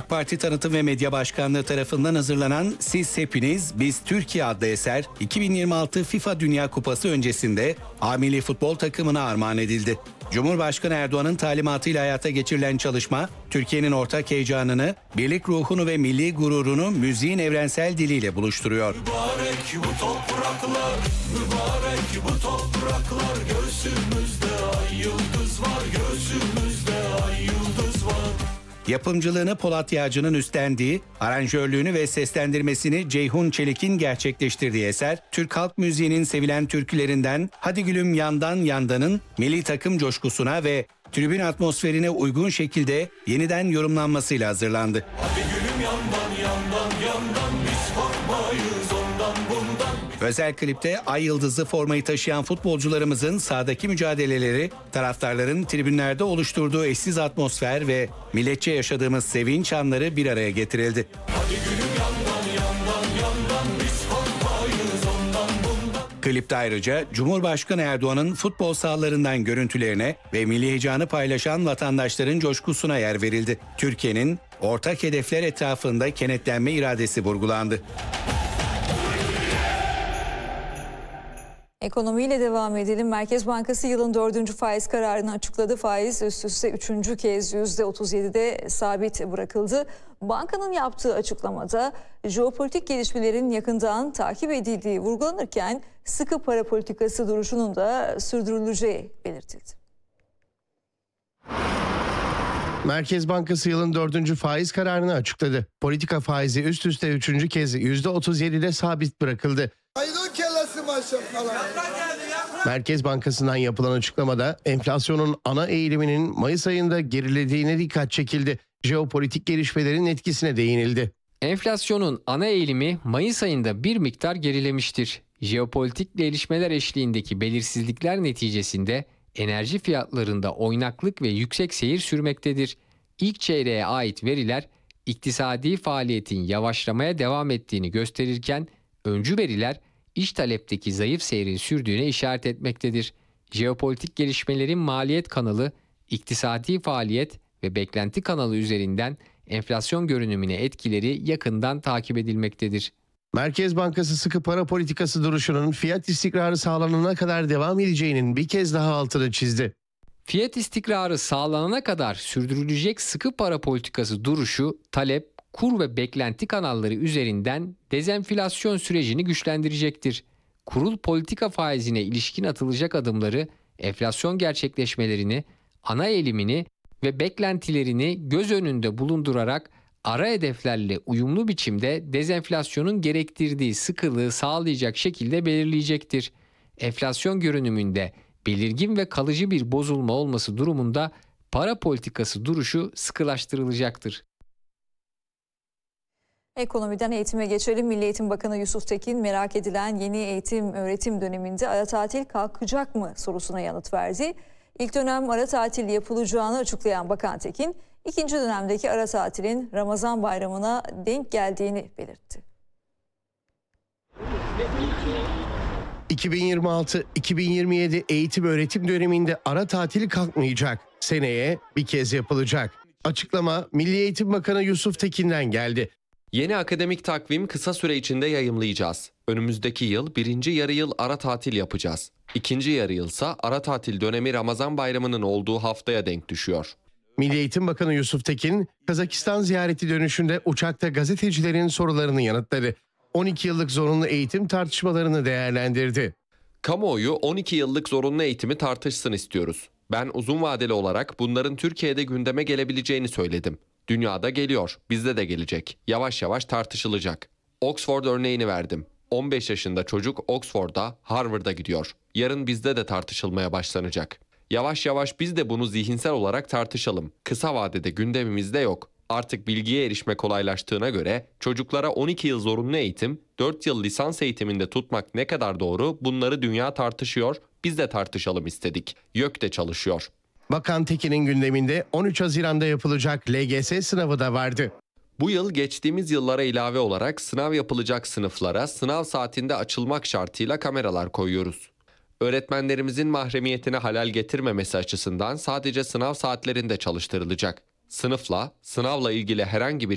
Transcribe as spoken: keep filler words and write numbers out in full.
Parti Tanıtım ve Medya Başkanlığı tarafından hazırlanan Siz Hepiniz Biz Türkiye adlı eser iki bin yirmi altı FIFA Dünya Kupası öncesinde A Milli Futbol takımına armağan edildi. Cumhurbaşkanı Erdoğan'ın talimatıyla hayata geçirilen çalışma, Türkiye'nin ortak heyecanını, birlik ruhunu ve milli gururunu müziğin evrensel diliyle buluşturuyor. Mübarek bu topraklar, mübarek bu topraklar, göğsümüzde ay yıldız var, göğsümüzde ay yıldız var. Yapımcılığını Polat Yağcı'nın üstlendiği, aranjörlüğünü ve seslendirmesini Ceyhun Çelik'in gerçekleştirdiği eser, Türk halk müziğinin sevilen türkülerinden Hadi Gülüm Yandan Yandan'ın milli takım coşkusuna ve tribün atmosferine uygun şekilde yeniden yorumlanmasıyla hazırlandı. Hadi gülüm yandan yandan yandan, biz korkmayız ondan bundan. Özel klipte ay yıldızı formayı taşıyan futbolcularımızın sahadaki mücadeleleri, taraftarların tribünlerde oluşturduğu eşsiz atmosfer ve milletçe yaşadığımız sevinç anları bir araya getirildi. Hadi gülüm yandan yandan yandan, biz korkmayız ondan bundan. Klipte ayrıca Cumhurbaşkanı Erdoğan'ın futbol sahalarından görüntülerine ve milli heyecanı paylaşan vatandaşların coşkusuna yer verildi. Türkiye'nin ortak hedefler etrafında kenetlenme iradesi vurgulandı. Ekonomiyle devam edelim. Merkez Bankası yılın dördüncü faiz kararını açıkladı. Faiz üst üste üçüncü kez yüzde otuz yedide sabit bırakıldı. Bankanın yaptığı açıklamada jeopolitik gelişmelerin yakından takip edildiği vurgulanırken sıkı para politikası duruşunun da sürdürüleceği belirtildi. Merkez Bankası yılın dördüncü faiz kararını açıkladı. Politika faizi üst üste üçüncü kez yüzde otuz yedide sabit bırakıldı. Aydın kellesi maşallah. Merkez Bankası'ndan yapılan açıklamada enflasyonun ana eğiliminin Mayıs ayında gerilediğine dikkat çekildi. Jeopolitik gelişmelerin etkisine değinildi. Enflasyonun ana eğilimi Mayıs ayında bir miktar gerilemiştir. Jeopolitik gelişmeler eşliğindeki belirsizlikler neticesinde enerji fiyatlarında oynaklık ve yüksek seyir sürmektedir. İlk çeyreğe ait veriler iktisadi faaliyetin yavaşlamaya devam ettiğini gösterirken öncü veriler iş talepteki zayıf seyrin sürdüğüne işaret etmektedir. Jeopolitik gelişmelerin maliyet kanalı, iktisadi faaliyet ve beklenti kanalı üzerinden enflasyon görünümüne etkileri yakından takip edilmektedir. Merkez Bankası sıkı para politikası duruşunun fiyat istikrarı sağlanana kadar devam edeceğinin bir kez daha altını çizdi. Fiyat istikrarı sağlanana kadar sürdürülecek sıkı para politikası duruşu, talep, kur ve beklenti kanalları üzerinden dezenflasyon sürecini güçlendirecektir. Kurul politika faizine ilişkin atılacak adımları, enflasyon gerçekleşmelerini, ana eğilimini ve beklentilerini göz önünde bulundurarak ara hedeflerle uyumlu biçimde dezenflasyonun gerektirdiği sıkılığı sağlayacak şekilde belirleyecektir. Enflasyon görünümünde belirgin ve kalıcı bir bozulma olması durumunda para politikası duruşu sıkılaştırılacaktır. Ekonomiden eğitime geçelim. Milli Eğitim Bakanı Yusuf Tekin merak edilen yeni eğitim öğretim döneminde ara tatil kalkacak mı sorusuna yanıt verdi. İlk dönem ara tatil yapılacağını açıklayan Bakan Tekin, ikinci dönemdeki ara tatilin Ramazan bayramına denk geldiğini belirtti. iki bin yirmi altı iki bin yirmi yedi eğitim öğretim döneminde ara tatil kalkmayacak. Seneye bir kez yapılacak. Açıklama Milli Eğitim Bakanı Yusuf Tekin'den geldi. Yeni akademik takvim kısa süre içinde yayımlayacağız. Önümüzdeki yıl birinci yarı yıl ara tatil yapacağız. İkinci yarı yılsa ara tatil dönemi Ramazan bayramının olduğu haftaya denk düşüyor. Milli Eğitim Bakanı Yusuf Tekin, Kazakistan ziyareti dönüşünde uçakta gazetecilerin sorularını yanıtladı. on iki yıllık zorunlu eğitim tartışmalarını değerlendirdi. Kamuoyu on iki yıllık zorunlu eğitimi tartışsın istiyoruz. Ben uzun vadeli olarak bunların Türkiye'de gündeme gelebileceğini söyledim. Dünyada geliyor, bizde de gelecek. Yavaş yavaş tartışılacak. Oxford örneğini verdim. on beş yaşında çocuk Oxford'a, Harvard'a gidiyor. Yarın bizde de tartışılmaya başlanacak. Yavaş yavaş biz de bunu zihinsel olarak tartışalım. Kısa vadede gündemimizde yok. Artık bilgiye erişme kolaylaştığına göre çocuklara on iki yıl zorunlu eğitim, dört yıl lisans eğitiminde tutmak ne kadar doğru, bunları dünya tartışıyor, biz de tartışalım istedik. YÖK de çalışıyor. Bakan Tekin'in gündeminde on üç Haziran'da yapılacak L G S sınavı da vardı. Bu yıl geçtiğimiz yıllara ilave olarak sınav yapılacak sınıflara sınav saatinde açılmak şartıyla kameralar koyuyoruz. Öğretmenlerimizin mahremiyetine halel getirmemesi açısından sadece sınav saatlerinde çalıştırılacak. Sınıfla, sınavla ilgili herhangi bir